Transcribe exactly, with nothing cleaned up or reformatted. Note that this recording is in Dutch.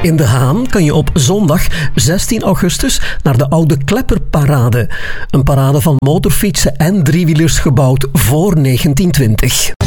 In De Haan kan je op zondag zestien augustus naar de Oude Klepperparade. Een parade van motorfietsen en driewielers gebouwd voor negentien twintig.